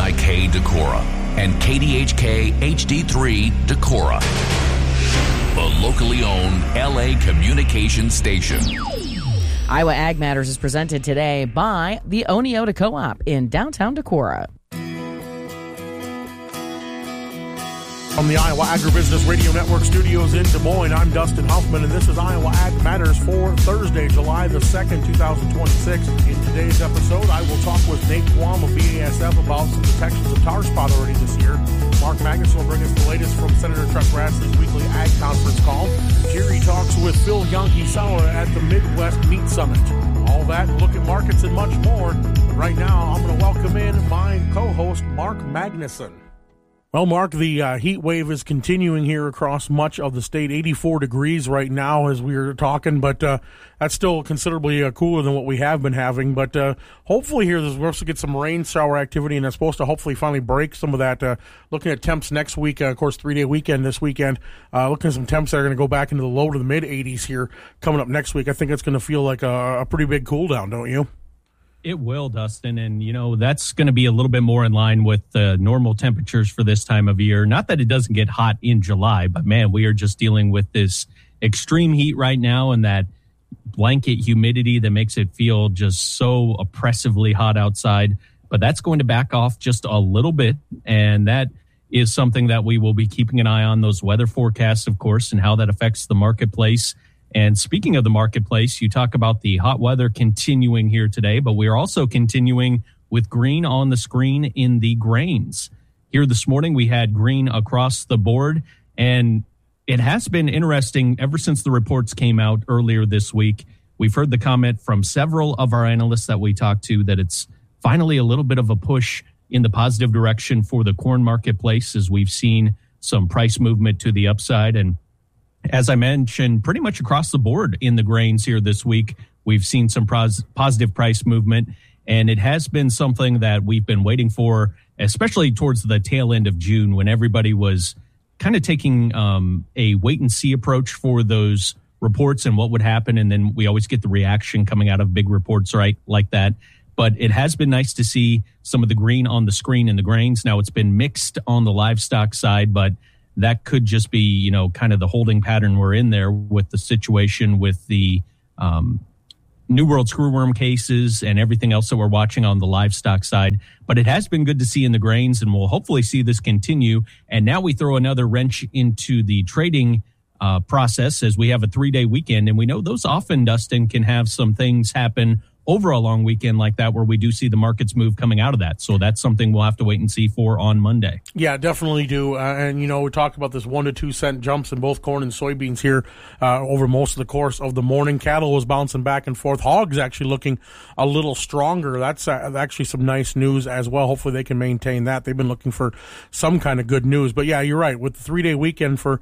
WNIK Decorah and KDHK HD3 Decorah, a locally owned LA communications station. Iowa Ag Matters is presented today by the Oneota Co-op in downtown Decorah. From the Iowa Agribusiness Radio Network studios in Des Moines, I'm Dustin Huffman, and this is Iowa Ag Matters for Thursday, July the 2nd, 2026. In today's episode, I will talk with Nate Quam of BASF about some detections of tar spot already this year. Mark Magnuson will bring us the latest from Senator Chuck Grassley's weekly Ag Conference call. Jerry talks with Phil Yankeesawa at the Midwest Meat Summit. All that, look at markets and much more. Right now, I'm going to welcome in my co-host, Mark Magnuson. Well, Mark, the heat wave is continuing here across much of the state. 84 degrees right now as we are talking, but that's still considerably cooler than what we have been having. But hopefully here we're supposed to get some rain shower activity, and it's supposed to hopefully finally break some of that. Looking at temps next week, of course, 3-day weekend this weekend, looking at some temps that are going to go back into the low to the mid-80s here coming up next week. I think it's going to feel like a pretty big cool down, don't you? It will, Dustin, and, that's going to be a little bit more in line with the normal temperatures for this time of year. Not that it doesn't get hot in July, but, man, we are just dealing with this extreme heat right now and that blanket humidity that makes it feel just so oppressively hot outside. But that's going to back off just a little bit, and that is something that we will be keeping an eye on, those weather forecasts, of course, and how that affects the marketplace. And speaking of the marketplace, you talk about the hot weather continuing here today, but we are also continuing with green on the screen in the grains. Here this morning, we had green across the board, and it has been interesting ever since the reports came out earlier this week. We've heard the comment from several of our analysts that we talked to that it's finally a little bit of a push in the positive direction for the corn marketplace, as we've seen some price movement to the upside. And as I mentioned, pretty much across the board in the grains here this week, we've seen some positive price movement, and it has been something that we've been waiting for, especially towards the tail end of June when everybody was kind of taking a wait-and-see approach for those reports and what would happen, and then we always get the reaction coming out of big reports right like that. But it has been nice to see some of the green on the screen in the grains. Now, it's been mixed on the livestock side, but that could just be, kind of the holding pattern we're in there with the situation with the New World screwworm cases and everything else that we're watching on the livestock side. But it has been good to see in the grains, and we'll hopefully see this continue. And now we throw another wrench into the trading process as we have a 3-day weekend. And we know those often, Dustin, can have some things happen over a long weekend like that where we do see the markets move coming out of that. So that's something we'll have to wait and see for on Monday. Yeah, definitely do. And, we talk about this 1 to 2 cent jumps in both corn and soybeans here over most of the course of the morning. Cattle was bouncing back and forth. Hogs actually looking a little stronger. That's actually some nice news as well. Hopefully they can maintain that. They've been looking for some kind of good news. But, yeah, you're right. With the 3-day weekend for